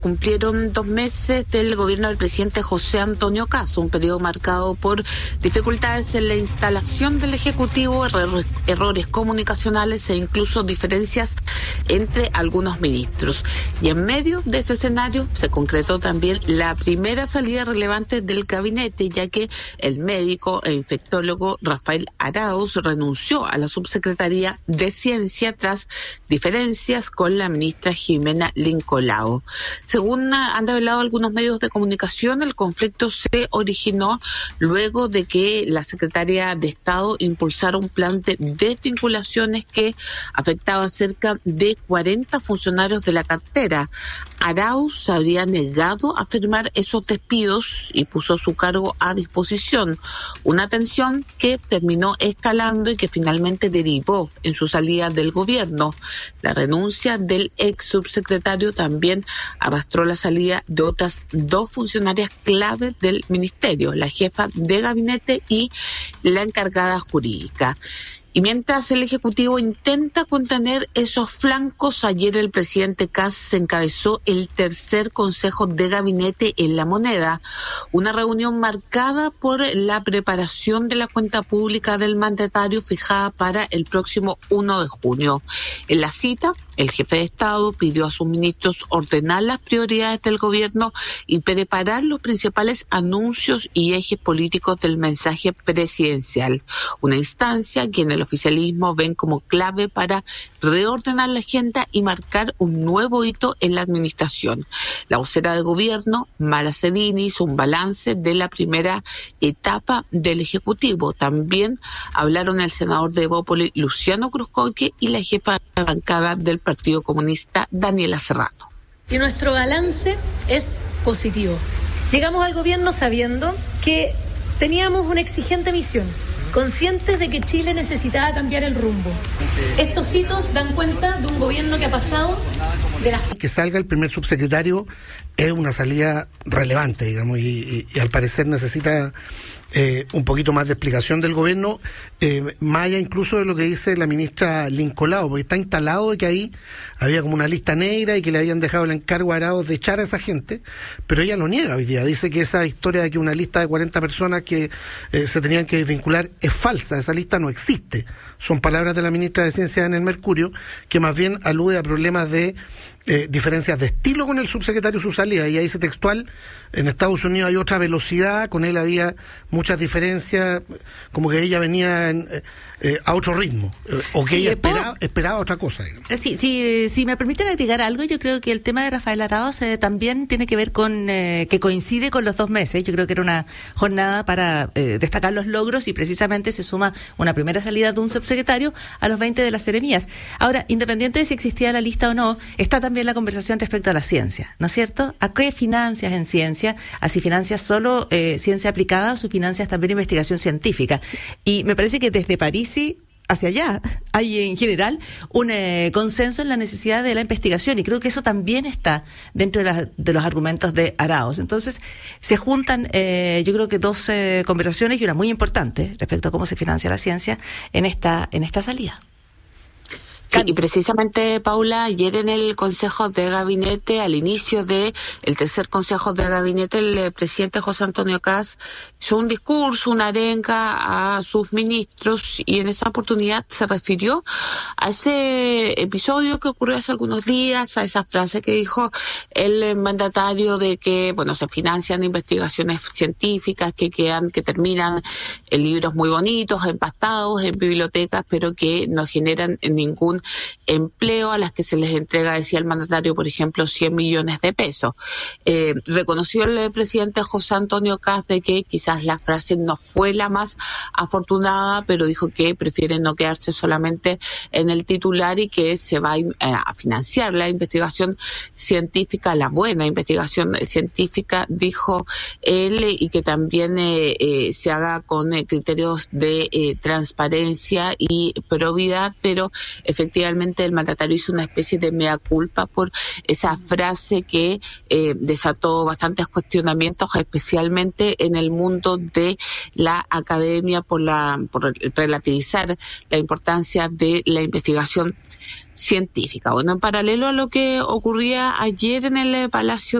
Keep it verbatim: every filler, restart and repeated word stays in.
Cumplieron dos meses del gobierno del presidente José Antonio Kast, un periodo marcado por dificultades en la instalación del Ejecutivo, errores, errores comunicacionales e incluso diferencias entre algunos ministros. Y en medio de ese escenario se concretó también la primera salida relevante del gabinete, ya que el médico e infectólogo Rafael Arauz renunció a la subsecretaría de Ciencia tras diferencias con la ministra Jimena Lincolao. Según han revelado algunos medios de comunicación, el conflicto se originó luego de que la secretaria de Estado impulsara un plan de desvinculaciones que afectaba a cerca de cuarenta funcionarios de la cartera. Arauz se habría negado a firmar esos despidos y puso su cargo a disposición. Una tensión que terminó escalando y que finalmente derivó en su salida del gobierno. La renuncia del ex subsecretario también arrastró la salida de otras dos funcionarias clave del ministerio, la jefa de gabinete y la encargada jurídica. Y mientras el Ejecutivo intenta contener esos flancos, ayer el presidente Kast encabezó el tercer Consejo de Gabinete en La Moneda, una reunión marcada por la preparación de la cuenta pública del mandatario fijada para el próximo primero de junio. En la cita, el jefe de Estado pidió a sus ministros ordenar las prioridades del gobierno y preparar los principales anuncios y ejes políticos del mensaje presidencial, una instancia que en el oficialismo ven como clave para reordenar la agenda y marcar un nuevo hito en la administración. La vocera de gobierno, Mara Cedini, hizo un balance de la primera etapa del Ejecutivo. También hablaron el senador de Evópolis, Luciano Cruzcoque, y la jefa de bancada del Partido Comunista, Daniela Serrano. Y nuestro balance es positivo. Llegamos al gobierno sabiendo que teníamos una exigente misión, conscientes de que Chile necesitaba cambiar el rumbo. Estos hitos dan cuenta de un gobierno que ha pasado de la... Que salga el primer subsecretario es una salida relevante, digamos, y, y, y al parecer necesita eh, un poquito más de explicación del gobierno, eh, más allá incluso de lo que dice la ministra Lincolao, porque está instalado de que ahí había como una lista negra y que le habían dejado el encargo a Arauz de echar a esa gente, pero ella lo niega hoy día, dice que esa historia de que una lista de cuarenta personas que eh, se tenían que desvincular es falsa, esa lista no existe. Son palabras de la ministra de Ciencia en el Mercurio, que más bien alude a problemas de eh, diferencias de estilo con el subsecretario su salida, y ahí dice textual, en Estados Unidos hay otra velocidad, con él había muchas diferencias, como que ella venía en, eh, eh, a otro ritmo, eh, o que sí, ella esperaba, esperaba otra cosa. Sí, sí, si me permiten agregar algo, yo creo que el tema de Rafael Arauz eh, también tiene que ver con, eh, que coincide con los dos meses, yo creo que era una jornada para eh, destacar los logros y precisamente se suma una primera salida de un subsecretario a los veinte de las seremías. Ahora, independiente de si existía la lista o no, está también la conversación respecto a la ciencia, ¿no es cierto? ¿A qué financias en ciencia? ¿A si financias solo eh, ciencia aplicada o si financias también investigación científica? Y me parece que desde París hacia allá hay en general un eh, consenso en la necesidad de la investigación y creo que eso también está dentro de, la, de los argumentos de Arauz. Entonces se juntan eh, yo creo que dos eh, conversaciones y una muy importante respecto a cómo se financia la ciencia en esta, en esta salida. Sí, y precisamente, Paula, ayer en el Consejo de Gabinete, al inicio de el tercer Consejo de Gabinete, el presidente José Antonio Kast hizo un discurso, una arenga a sus ministros y en esa oportunidad se refirió a ese episodio que ocurrió hace algunos días, a esa frase que dijo el mandatario de que, bueno, se financian investigaciones científicas que quedan, que terminan en libros muy bonitos, empastados en bibliotecas, pero que no generan ningún empleo, a las que se les entrega, decía el mandatario, por ejemplo, cien millones de pesos. Eh, reconoció el presidente José Antonio Kast de que quizás la frase no fue la más afortunada, pero dijo que prefiere no quedarse solamente en el titular y que se va eh, a financiar la investigación científica, la buena investigación científica, dijo él, y que también eh, eh, se haga con eh, criterios de eh, transparencia y probidad, pero efectivamente efectivamente el mandatario hizo una especie de mea culpa por esa frase que eh, desató bastantes cuestionamientos, especialmente en el mundo de la academia por la por relativizar la importancia de la investigación científica. Bueno, en paralelo a lo que ocurría ayer en el Palacio